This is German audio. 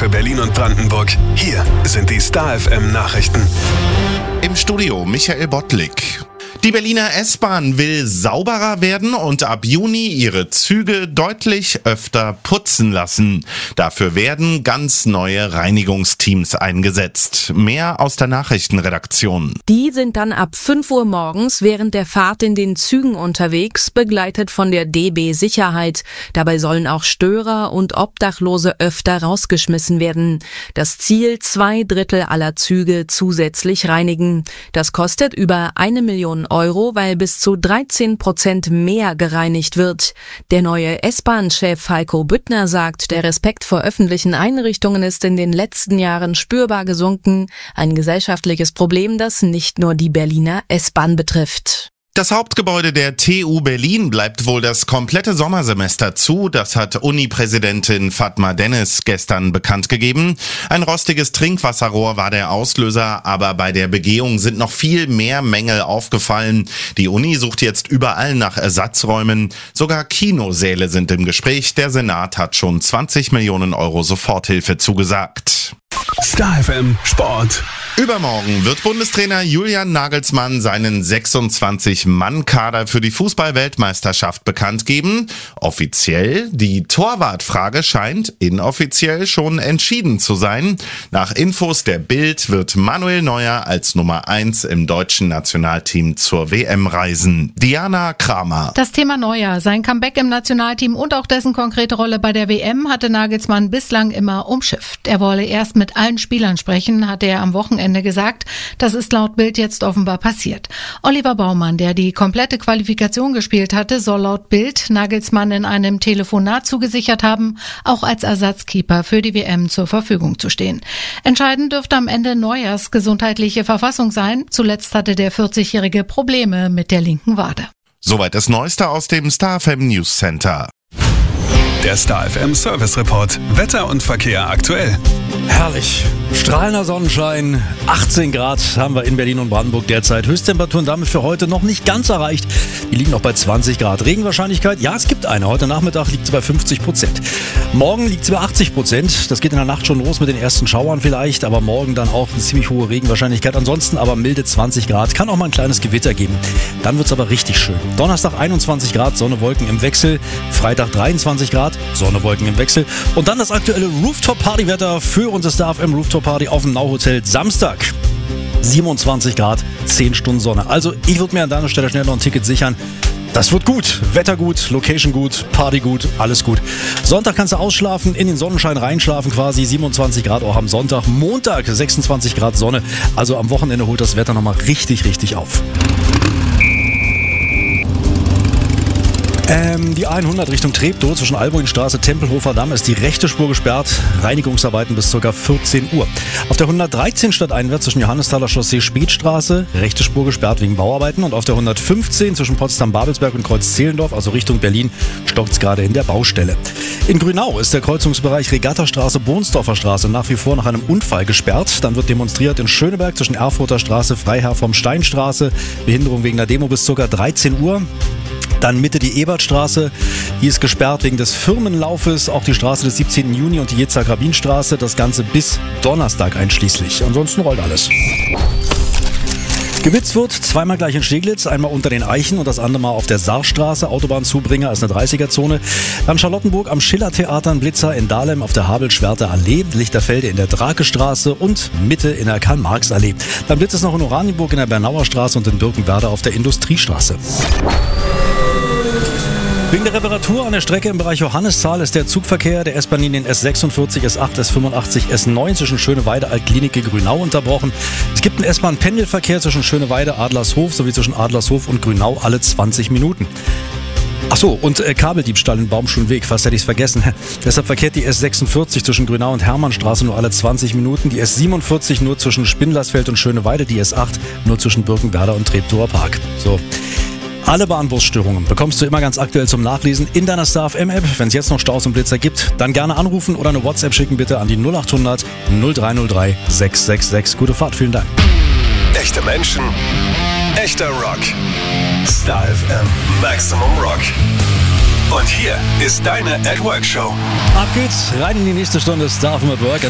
für Berlin und Brandenburg. Hier sind die Star FM Nachrichten. Im Studio Michael Bottlik. Die Berliner S-Bahn will sauberer werden und ab Juni ihre Züge deutlich öfter putzen lassen. Dafür werden ganz neue Reinigungsteams eingesetzt. Mehr aus der Nachrichtenredaktion. Die sind dann ab 5 Uhr morgens während der Fahrt in den Zügen unterwegs, begleitet von der DB Sicherheit. Dabei sollen auch Störer und Obdachlose öfter rausgeschmissen werden. Das Ziel: 2/3 aller Züge zusätzlich reinigen. Das kostet über 1 Million Euro, weil bis zu 13% mehr gereinigt wird. Der neue S-Bahn-Chef Heiko Büttner sagt, der Respekt vor öffentlichen Einrichtungen ist in den letzten Jahren spürbar gesunken. Ein gesellschaftliches Problem, das nicht nur die Berliner S-Bahn betrifft. Das Hauptgebäude der TU Berlin bleibt wohl das komplette Sommersemester zu. Das hat Uni-Präsidentin Fatma Dennis gestern bekannt gegeben. Ein rostiges Trinkwasserrohr war der Auslöser, aber bei der Begehung sind noch viel mehr Mängel aufgefallen. Die Uni sucht jetzt überall nach Ersatzräumen. Sogar Kinosäle sind im Gespräch. Der Senat hat schon 20 Millionen Euro Soforthilfe zugesagt. Star FM Sport. Übermorgen wird Bundestrainer Julian Nagelsmann seinen 26-Mann-Kader für die Fußball-Weltmeisterschaft bekannt geben. Offiziell, die Torwartfrage scheint inoffiziell schon entschieden zu sein. Nach Infos der Bild wird Manuel Neuer als Nummer 1 im deutschen Nationalteam zur WM reisen. Diana Kramer. Das Thema Neuer, sein Comeback im Nationalteam und auch dessen konkrete Rolle bei der WM hatte Nagelsmann bislang immer umschifft. Er wolle erst mit allen Spielern sprechen, hatte er am Wochenende gesagt. Das ist laut Bild jetzt offenbar passiert. Oliver Baumann, der die komplette Qualifikation gespielt hatte, soll laut Bild Nagelsmann in einem Telefonat zugesichert haben, auch als Ersatzkeeper für die WM zur Verfügung zu stehen. Entscheidend dürfte am Ende Neuers gesundheitliche Verfassung sein. Zuletzt hatte der 40-Jährige Probleme mit der linken Wade. Soweit das Neueste aus dem Star FM News Center. Der Star FM Service Report. Wetter und Verkehr aktuell. Herrlich. Strahlender Sonnenschein, 18 Grad haben wir in Berlin und Brandenburg derzeit. Höchsttemperaturen damit für heute noch nicht ganz erreicht. Die liegen noch bei 20 Grad. Regenwahrscheinlichkeit, ja, es gibt eine. Heute Nachmittag liegt sie bei 50%. Morgen liegt sie bei 80%. Das geht in der Nacht schon los mit den ersten Schauern vielleicht, aber morgen dann auch eine ziemlich hohe Regenwahrscheinlichkeit. Ansonsten aber milde 20 Grad. Kann auch mal ein kleines Gewitter geben. Dann wird es aber richtig schön. Donnerstag 21 Grad, Sonne, Wolken im Wechsel. Freitag 23 Grad, Sonne, Wolken im Wechsel. Und dann das aktuelle Rooftop-Party-Wetter für unsere Star FM Rooftop-Party auf dem Now-Hotel Samstag. 27 Grad, 10 Stunden Sonne. Also ich würde mir an deiner Stelle schnell noch ein Ticket sichern. Das wird gut. Wetter gut, Location gut, Party gut, alles gut. Sonntag kannst du ausschlafen, in den Sonnenschein reinschlafen quasi. 27 Grad auch am Sonntag. Montag 26 Grad Sonne. Also am Wochenende holt das Wetter nochmal richtig, richtig auf. Die A100 Richtung Treptow zwischen Albuinstraße, Tempelhofer Damm ist die rechte Spur gesperrt. Reinigungsarbeiten bis ca. 14 Uhr. Auf der 113 stadteinwärts zwischen Johannesthaler Chaussee, Spätstraße, rechte Spur gesperrt wegen Bauarbeiten. Und auf der 115 zwischen Potsdam-Babelsberg und Kreuz-Zehlendorf, also Richtung Berlin, stockt es gerade in der Baustelle. In Grünau ist der Kreuzungsbereich Regattastraße, Bohnsdorfer Straße nach wie vor nach einem Unfall gesperrt. Dann wird demonstriert in Schöneberg zwischen Erfurter Straße, Freiherr vom Steinstraße. Behinderung wegen der Demo bis ca. 13 Uhr. Dann Mitte die Ebertstraße, die ist gesperrt wegen des Firmenlaufes, auch die Straße des 17. Juni und die Jitzak-Rabin-Straße, das Ganze bis Donnerstag einschließlich. Ansonsten rollt alles. Gewitzt wird zweimal gleich in Steglitz, einmal unter den Eichen und das andere Mal auf der Saarstraße. Autobahnzubringer ist eine 30er-Zone. Dann Charlottenburg am Schillertheater, ein Blitzer in Dahlem auf der Habel-Schwerter Allee, Lichterfelde in der Drakestraße und Mitte in der Karl-Marx-Allee. Dann blitzt es noch in Oranienburg in der Bernauer Straße und in Birkenwerder auf der Industriestraße. Wegen der Reparatur an der Strecke im Bereich Johannisthal ist der Zugverkehr der S-Bahnlinien S46, S8, S85, S9 zwischen Schöneweide, Altklinike, Grünau unterbrochen. Es gibt einen S-Bahn-Pendelverkehr zwischen Schöneweide, Adlershof sowie zwischen Adlershof und Grünau alle 20 Minuten. Achso, und Kabeldiebstahl in Baumschulenweg, fast hätte ich es vergessen. Deshalb verkehrt die S46 zwischen Grünau und Hermannstraße nur alle 20 Minuten, die S47 nur zwischen Spindlersfeld und Schöneweide, die S8 nur zwischen Birkenwerder und Treptower Park. So. Alle Bahnbusstörungen bekommst du immer ganz aktuell zum Nachlesen in deiner Star FM App. Wenn es jetzt noch Staus und Blitzer gibt, dann gerne anrufen oder eine WhatsApp schicken bitte an die 0800 0303 666. Gute Fahrt, vielen Dank. Echte Menschen, echter Rock. Star FM Maximum Rock. Und hier ist deine At Work Show. Ab geht's, rein in die nächste Stunde Star FM at Work.